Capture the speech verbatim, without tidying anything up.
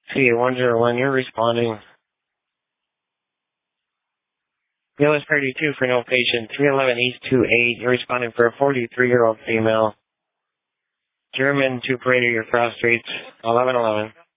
C one zero one, you're responding. U S thirty-two for no patient, three eleven East two eight, you're responding for a forty-three-year-old female. German two Prater, your cross streets, eleven eleven.